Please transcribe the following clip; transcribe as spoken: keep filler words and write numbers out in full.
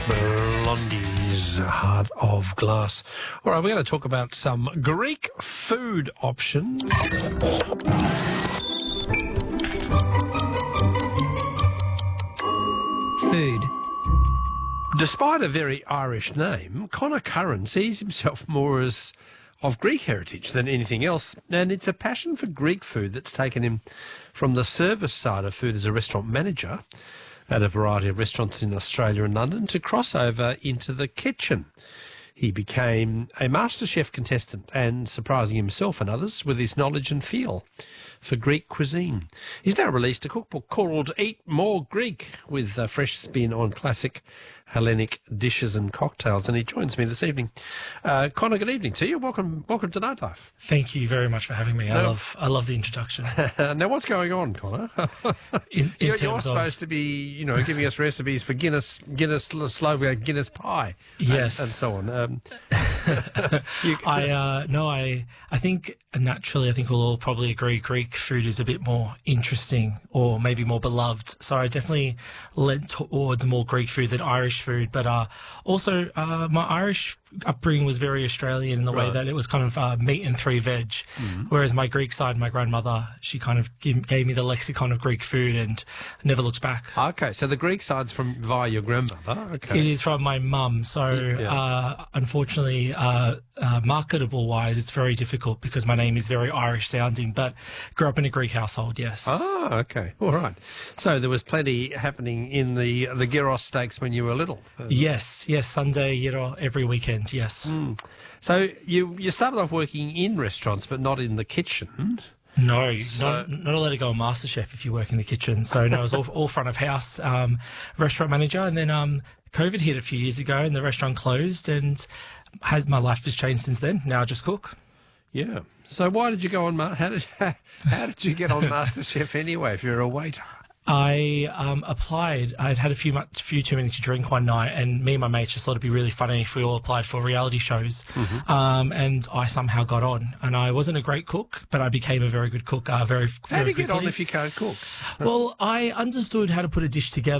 Blondie's Heart of Glass. All right, we're going to talk about some Greek food options. Food. Despite a very Irish name, Conor Curran sees himself more as of Greek heritage than anything else, and it's a passion for Greek food that's taken him from the service side of food as a restaurant manager at a variety of restaurants in Australia and London to cross over into the kitchen. He became a MasterChef contestant and surprising himself and others with his knowledge and feel for Greek cuisine. He's now released a cookbook called Eat More Greek with a fresh spin on classic Hellenic dishes and cocktails, and he joins me this evening. Uh, Conor, good evening to you. Welcome welcome to Nightlife. Thank you very much for having me. I No. love I love the introduction. Now, what's going on, Conor? In, in you're terms you're of, supposed to be, you know, giving us recipes for Guinness, Guinness slogan, Guinness pie, and- Yes. and, so on. Um, you, I uh, no, I I think naturally, I think we'll all probably agree Greek food is a bit more interesting or maybe more beloved. So I definitely lent towards more Greek food than Irish food. But uh, also, uh, my Irish upbringing was very Australian in the way Right. that it was kind of uh, meat and three veg, whereas my Greek side, my grandmother, she kind of give, gave me the lexicon of Greek food and never looked back. Okay, so the Greek side's from via your grandmother. Okay. It is from my mum, so Yeah. uh, unfortunately, uh, uh, marketable-wise, it's very difficult because my name is very Irish-sounding, but grew up in a Greek household, yes. Ah, okay. All right. So there was plenty happening in the the gyros steaks when you were little. Uh, Yes, yes, Sunday, you know, every weekend, yes. So you you started off working in restaurants, but not in the kitchen. No, So- not, not allowed to go on MasterChef if you work in the kitchen. So no, I was all, all front of house, um, restaurant manager, and then um, COVID hit a few years ago, and the restaurant closed, and has my life has changed since then. Now I just cook. Yeah. So why did you go on? Ma- How did how did you get on MasterChef anyway? If you're a waiter. I um, applied. I'd had a few much, few too many to drink one night, and me and my mates just thought it'd be really funny if we all applied for reality shows. Mm-hmm. Um, and I somehow got on. And I wasn't a great cook, but I became a very good cook. Uh, very, How very do you get on quickly. if you can't cook? Well, I understood how to put a dish together.